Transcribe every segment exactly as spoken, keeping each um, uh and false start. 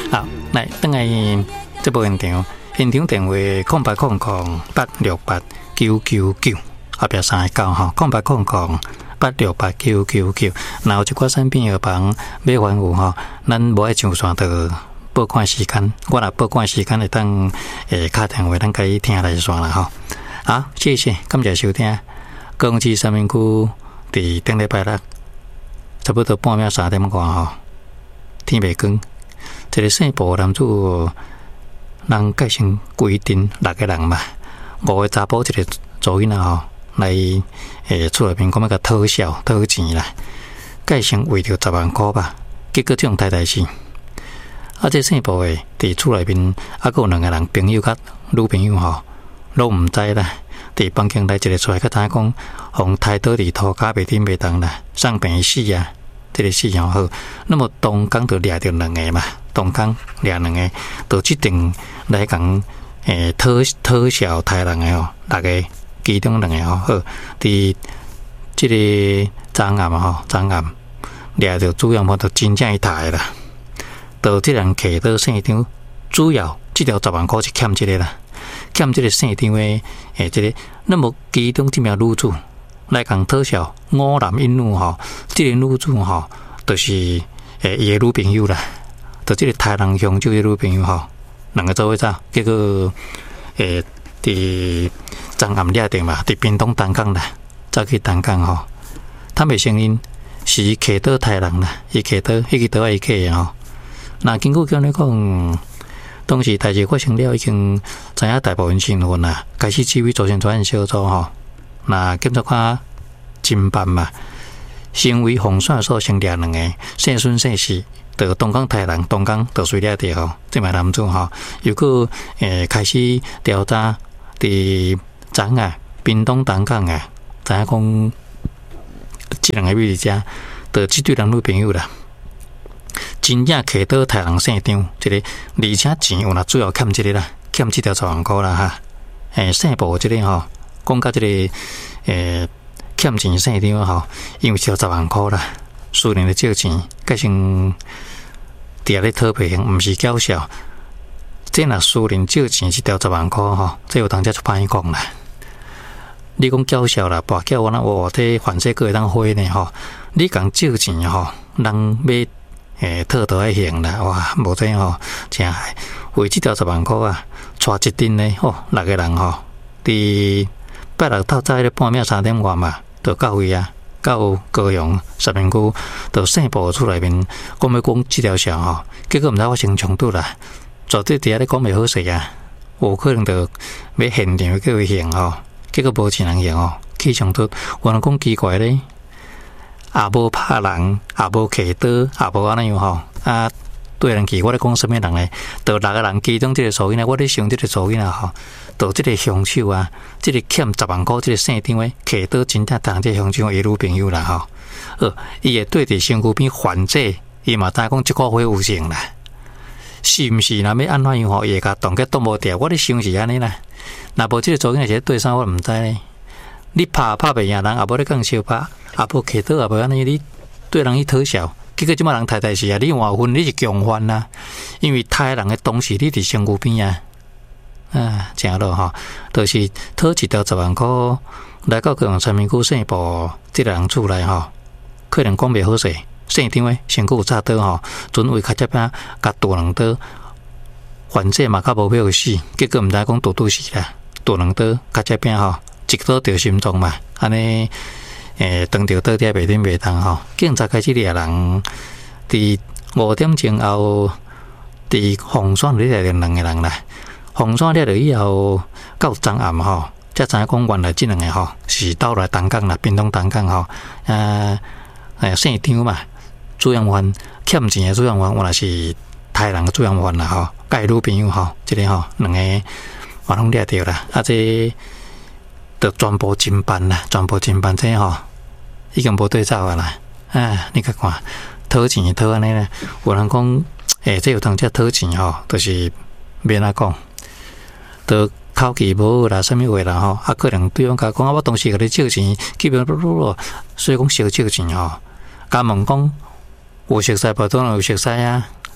好，来等下这部现场，现场电话空八空空八六八九九九，后壁三个九吼，空八空空八六八九九九。然后一寡产品药房买完有吼，咱无爱上线的报款时间，我若报款时间会当诶打电话，咱可以听来算啦吼。好，谢谢，感谢收听。高雄市三民区伫顶礼拜六，差不多半暝三點外吼，天未光。一個姓部男子人改成規定六個人嘛，五個查甫一個查囡仔吼，來誒厝內面講要甲討小討錢啦，改成為着十萬塊吧，結果這種太大事。啊，這姓部誒佇厝內面啊，閣有兩個人朋友甲女朋友吼，攏毋知啦。伫房間內一個出來，甲知影講，互抬倒佇塗骹袂頂袂當啦，送病死啊！這個死樣好，那麼同工就掠着兩個嘛，同工掠兩個，就決定來講誒討討小抬人個吼，六個其中兩個吼好，佇這個昨暗啊吼，昨暗掠着主要無就真正去抬啦，就這人摕到現場，主要這條十萬塊是欠這個啦。欠這個姓張的誒，這個那麼其中這名女主來講討小五男一女吼，這個女主吼，就是誒伊個女朋友啦，就這個台南鄉州的女朋友吼，兩個做伙走，結果誒佇昨暗掠着嘛，佇屏東東港啦，走去東港吼，他們聲音是徛到台南啦，伊徛到迄個島仔伊徛吼，那經過叫你講。當時代志發生了，已經知影大部分新聞啦，開始指揮作戰專案小組吼，那檢查看偵辦嘛，成為紅線所成掠兩個，姓孫姓氏，就東港台人，東港就隨掠着吼，這名男主吼，又閣誒開始調查佇昨啊，屏東東港啊，知影講這兩個美女遮，就這對男女朋友啦。真正摕到台人姓張，這個而且錢有啦，主要欠這個啦，欠這條十萬塊啦哈。誒，姓部這個吼，講到這個誒欠錢姓張吼，因為條十萬塊啦，私人的借錢，改成第二咧討賠型，毋是繳銷。這若私人借錢是條十萬塊吼，這有當家就歹講啦。你講繳銷啦，跋繳我那我這反正個會當花呢吼，你講借錢吼，人要。誒，討倒來行啦，哇，無這吼，真害。為這條十萬塊啊，帶一陣呢，哦，六個人吼，佇拜六透早迄個半暝三點外嘛，就到位啊，到高雄三民區，就姓部厝內面講要講這條線吼，結果毋知發生衝突啦，絕對佇遐咧講袂好勢啊，有可能就要現場叫伊行吼，結果無錢人行吼，起衝突，我人講奇怪咧。也無拍人，也無摕刀，也無安尼樣吼。啊，對人去，我咧講什麼人咧？就六個人其中這個數呢，我咧想這個數呢吼，就這個兇手啊，這個欠十萬塊，這個姓張的摕刀真正當這兇手的女朋友啦吼。呃，伊會對佇身軀邊反制，伊嘛知講這個會有成啦。是毋是？若要安怎樣吼？伊會甲動個擋無掉，我咧想是安尼啦。若無這個數呢是對啥我毋知咧。你拍拍袂贏人，也無咧講相拍，也無摕刀，也無安尼，你對人去討笑，結果即馬人太大事啊！你換分你是強犯啦，因為太人嘅東西你佇身軀邊啊，啊，正咯吼，就是討一條十萬塊來到高雄三民區姓部即個人厝內吼，可能講袂好勢，姓張誒身軀有插刀吼，準備較接邊甲剁兩刀，反正嘛較無必要死，結果毋知講剁拄死啦，剁兩刀較接邊吼。一刀着心臟嘛，安尼誒，當着刀底袂頂袂當吼。警察開始掠人，佇五點鐘後，佇紅山掠着兩個人啦。紅山掠着以後，到昨暗吼，才知影講原來這兩個吼是倒來東港啦，屏東東港吼，啊誒姓張嘛，主要犯欠錢誒主要犯，原來是台人誒主要犯啦吼，甲伊女朋友吼，即個吼兩個我攏掠着啦，啊這。就全部偵辦啦，全部偵辦這吼，已經無對走啊啦。啊，你甲看，討錢討安尼咧，有人講，誒，這有當只討錢吼，就是免哪講，就口氣無好啦，啥物話啦吼，啊，可能對方甲講啊，我當時甲你借錢，基本嚕嚕嚕，所以講少借錢吼，甲問講有熟悉無？當然有熟悉啊，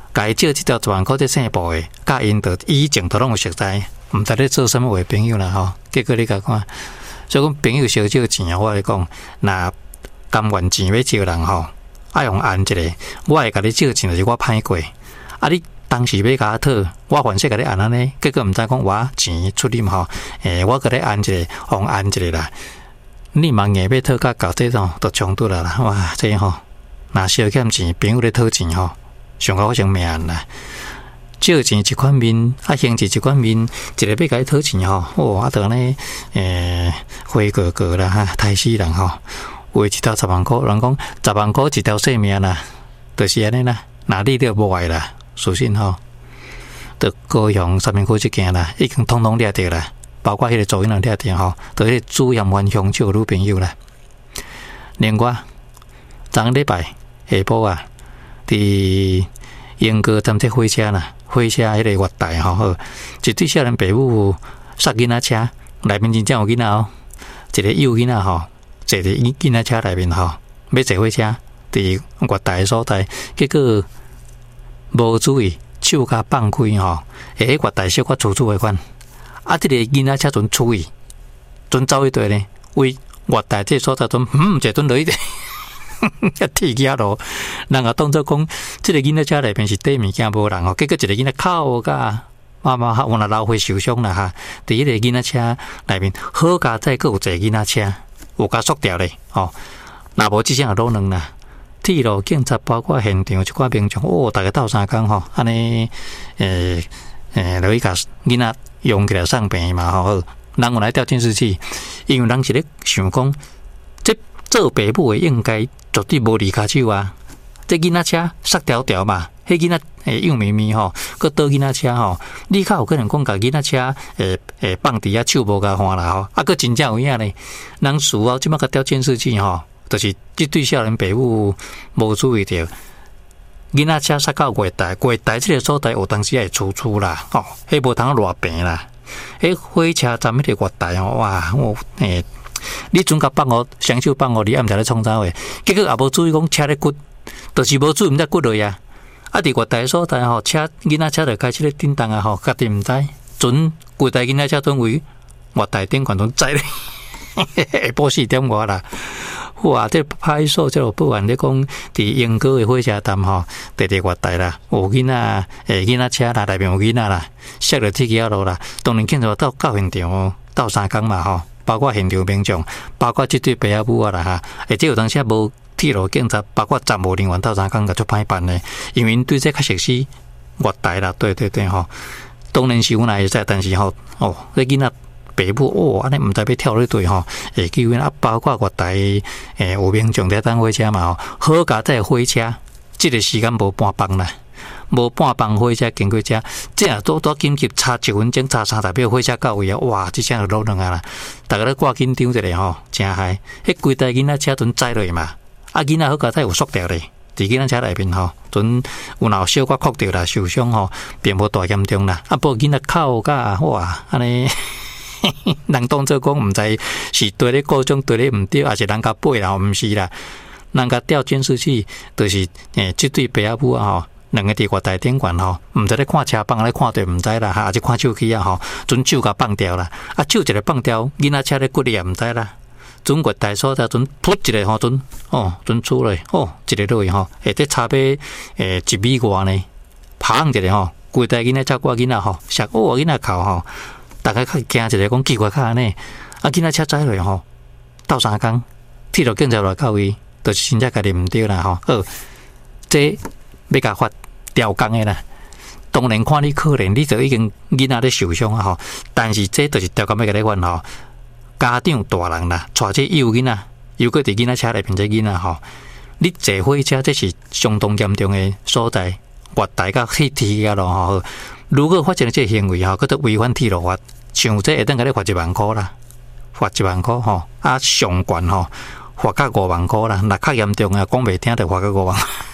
该借这条十万块在生步的，甲因都以前都拢有熟知，毋知咧做什么话朋友啦吼。结果你甲看，所以讲朋友烧借钱啊，我来讲，若甘愿钱要借人吼，爱用按一个，我会甲你借钱就是我歹过，啊你当时要甲我讨，我凡说甲你按安尼，结果毋知讲我钱出啉吼，诶，我甲你按一个，互按一个啦。你茫硬要讨甲到这种，都冲突啦啦！哇，这吼，若烧欠钱，朋友咧讨钱吼，上高成命啦。借钱一款面，啊，还钱一款面，一个要甲伊讨钱吼，哦，啊，得呢，诶，花哥哥啦哈，太死人吼，为一条十万块，人讲十万块一条性命啦，就是安尼啦，哪里都无爱啦，属实吼，得高雄三面区这件啦，已经通通掠着啦。包括迄个做因人掠着吼，都迄个主阳湾乡就女朋友啦。另外，昨礼拜下晡啊，伫英哥站这火车啦，火车迄个月台吼，好，一对少年爸母杀囡仔车，内面真正有囡仔哦，一个幼囡仔吼，坐伫囡仔车内面吼，要坐火车，伫月台所在，结果无注意手甲放开吼，下迄月台小可粗粗的款。啊！这个囡仔车阵出去，阵走一队呢，为月台这所在阵，嗯，一阵落去，一铁架咯。人也当作讲，这个囡仔车内面是底物件无人哦，结果一个囡仔靠甲妈妈哈，我那老花受伤啦哈。第一个囡仔车内面好加再个有一个囡仔车，有加缩掉咧哦。若无即项老两啦，铁路警察包括现场一寡民众，哦，大家斗相共吼，安尼诶诶，落去甲囡仔。用起来上病嘛吼，人有来调监视器，因为人是咧想讲，这做爸母的应该绝对无离开手啊。这囡仔车塞条条嘛，迄囡仔诶幼咪咪吼，佮倒囡仔车吼，你较有可能讲甲囡仔车诶诶放伫遐手无甲换啦吼，啊佮真正有影咧，人事后即摆甲调监视器吼，就是即对少年爸母无注意到。囡仔车塞到月台，月台这个所在有当时会出出啦，吼，迄无通偌平啦。迄火车站迄个月台哦，哇，我诶，你准甲放我双手放我，你暗时咧创啥话？结果也无注意讲车咧骨，就是无注意毋知骨落啊。啊，伫月台所在吼，车囡仔车就开始咧叮当啊吼，家己毋知，准月台囡仔车准为月台顶管准载咧，下晡四点外啦。哇！这派出所这个保安咧讲，伫英国的火车站吼，地地月台啦，有囡仔诶，囡仔车啦，内面有囡仔啦，摔落铁架路啦。当然，警察到到现场哦，到三工嘛吼，包括现场民众，包括这对爸仔母啊啦哈，而且有当时无铁路警察，包括站务人员到三工个做歹办咧，因为对这较熟悉月台啦，对对对吼。当然是有哪会使，但是吼哦，这囡仔。爸母哦，安尼毋知要跳咧队吼，会救因啊，包括月台诶有民众在等火车嘛吼，好加在火车，即个时间无半棒啦，无半棒火车经过遮，这啊多多紧急差一分钟，差三十秒火车到位啊，哇！即下就老两啊啦，大家咧挂紧张一下吼，真嗨！迄规台囡仔车阵载落嘛，啊囡仔好加在有缩掉咧，伫囡仔车内面吼，阵有闹小可哭着啦，受伤吼，并无大严重啦，啊不过囡仔哭甲哇安尼。人当作讲毋知是对咧各种对咧毋对，还是人家背啦，毋是啦。人家调监视器，就是诶，即对爸仔母啊吼，两个伫月台顶悬吼，毋知咧看车放咧看对毋知啦，还是看手机啊吼，准手甲放掉啦，啊手一个放掉，囡仔车咧骨也毋知啦。准月台所在准噗一个吼，准哦，准出来哦，一个落去吼，下底差别诶一米外呢，砰一个吼，规台囡仔照顾囡仔吼，吓哦囡仔哭吼。大家较惊一个讲奇怪较安尼，啊，囡仔车载落吼，斗三工，铁路警察来到位，就是真正家己毋对啦吼。好，这要甲发调工诶啦。当然看你可怜，你就已经囡仔咧受伤啊吼。但是这就是调工要甲你发吼。家长大人啦，带这幼囡仔，又搁伫囡仔车内边这囡仔吼，你坐火车这是相当严重诶所在，月台甲迄铁啊咯吼。如果发生这行为吼，佮都违反铁路法，像这会当甲你罚一万块啦，罚一万块吼，啊上悬吼，罚到五万块啦，若较严重啊，讲袂听就罚到五万。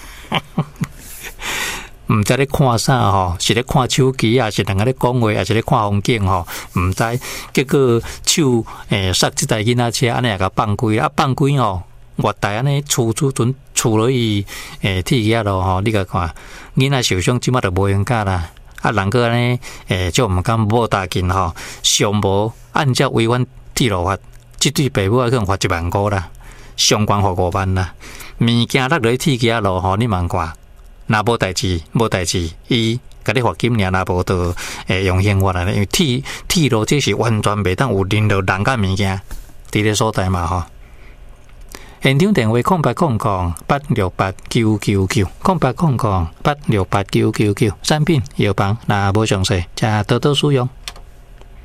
毋知咧看啥吼，是咧看手机啊，是人家咧讲话，还是咧看风景吼？毋知，结果手诶塞即台囡仔车，安尼也甲放开，啊放开吼， 月台安尼厝厝阵厝落去诶铁架咯吼，你甲看，囡仔受伤即马就无用教啦。啊，人个安尼诶，就毋敢无大劲吼，上无按照违反铁路法，即对爸母可能罚一万五啦，上悬罚五万啦。物件落落去铁架路吼，你茫看，若无代志，无代志，伊甲你罚金尔，若无就诶用刑法啦。因为铁铁路这是完全袂当有任何人甲物件伫咧所在嘛吼。现场电话空八空空八六八九九九空八空空八六八九九九，产品药房若无详细，请多多使用。